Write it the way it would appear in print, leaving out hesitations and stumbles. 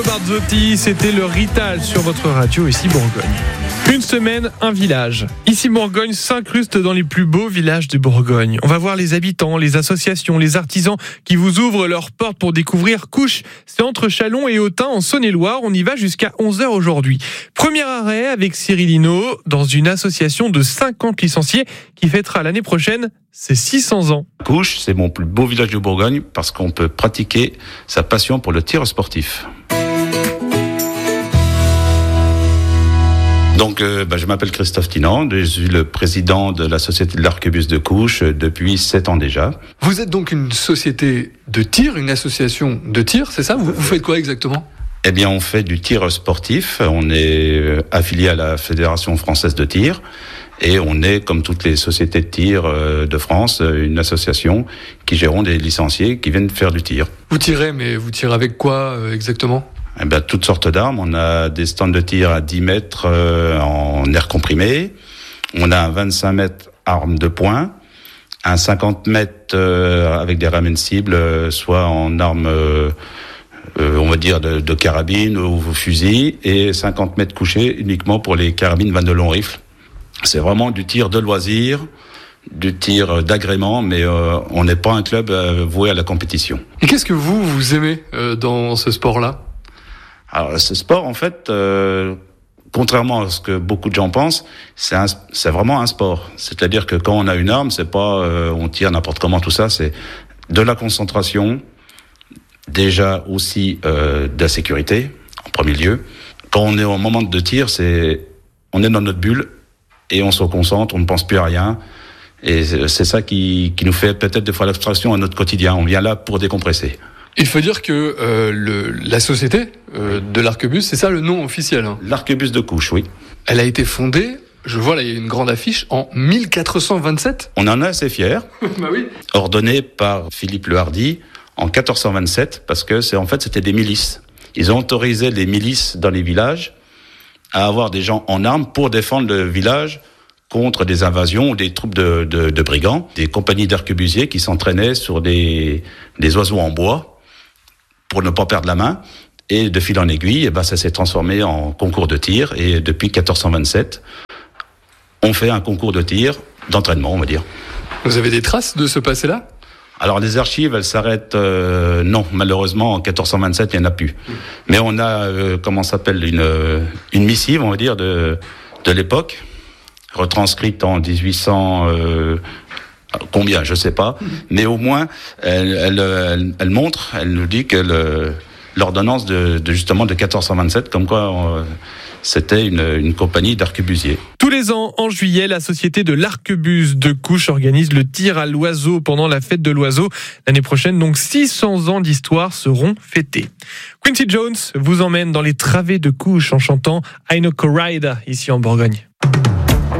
Barzotti, c'était le Rital sur votre radio ici Bourgogne. Une semaine, un village. Ici Bourgogne s'incruste dans les plus beaux villages de Bourgogne. On va voir les habitants, les associations, les artisans qui vous ouvrent leurs portes pour découvrir Couches. C'est entre Châlons et Autun en Saône-et-Loire. On y va jusqu'à 11h aujourd'hui. Premier arrêt avec Cyril Hinault dans une association de 50 licenciés qui fêtera l'année prochaine ses 600 ans. Couches, c'est mon plus beau village de Bourgogne parce qu'on peut pratiquer sa passion pour le tir sportif. Donc, je m'appelle Christophe Tinand, je suis le président de la Société de l'Arquebuse de Couches depuis 7 ans déjà. Vous êtes donc une société de tir, une association de tir, c'est ça ? Vous faites quoi exactement ? Eh bien, on fait du tir sportif, on est affilié à la Fédération française de tir et on est, comme toutes les sociétés de tir de France, une association qui gère des licenciés qui viennent faire du tir. Vous tirez, mais vous tirez avec quoi exactement ? Eh ben, toutes sortes d'armes. On a des stands de tir à 10 mètres en air comprimé. On a un 25 mètres arme de poing, un 50 mètres avec des ramènes cibles, soit en armes, on va dire, de carabine ou fusil, et 50 mètres couchés uniquement pour les carabines 22 long rifle. C'est vraiment du tir de loisir, du tir d'agrément, mais on n'est pas un club voué à la compétition. Et qu'est-ce que vous aimez dans ce sport-là ? Alors, ce sport, en fait, contrairement à ce que beaucoup de gens pensent, c'est vraiment un sport. C'est-à-dire que quand on a une arme, c'est pas on tire n'importe comment, tout ça, c'est de la concentration, déjà aussi de la sécurité, en premier lieu. Quand on est au moment de tir, on est dans notre bulle et on se concentre, on ne pense plus à rien. Et c'est ça qui nous fait peut-être des fois l'abstraction à notre quotidien. On vient là pour décompresser. Il faut dire que la société de l'Arquebuse, c'est ça le nom officiel. Hein. L'Arquebuse de Couches, oui. Elle a été fondée, je vois là, il y a une grande affiche, en 1427. On en est assez fiers. Bah oui. Ordonné par Philippe le Hardy en 1427, parce que c'était des milices. Ils ont autorisé les milices dans les villages à avoir des gens en armes pour défendre le village contre des invasions ou des troupes de brigands, des compagnies d'arquebusiers qui s'entraînaient sur des oiseaux en bois pour ne pas perdre la main. Et de fil en aiguille, ça s'est transformé en concours de tir. Et depuis 1427, on fait un concours de tir, d'entraînement, on va dire. Vous avez des traces de ce passé-là ? Alors, les archives, elles s'arrêtent... non, malheureusement, en 1427, il n'y en a plus. Mais on a, une missive, on va dire, de l'époque, retranscrite en 1800... combien, je sais pas, mais au moins elle montre, elle nous dit que l'ordonnance de 1427, comme quoi c'était une compagnie d'arquebusiers. Tous les ans, en juillet, la Société de l'Arquebuse de Couches organise le tir à l'oiseau pendant la fête de l'oiseau. L'année prochaine, donc 600 ans d'histoire seront fêtés. Quincy Jones vous emmène dans les travées de Couches en chantant I Know Corrida ici en Bourgogne.